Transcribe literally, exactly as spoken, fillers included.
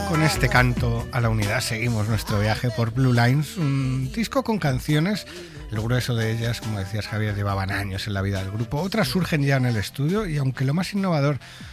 Con este canto a la unidad seguimos nuestro viaje por Blue Lines, un disco con canciones, el grueso de ellas, como decías Javier, llevaban años en la vida del grupo, otras surgen ya en el estudio y aunque lo más innovador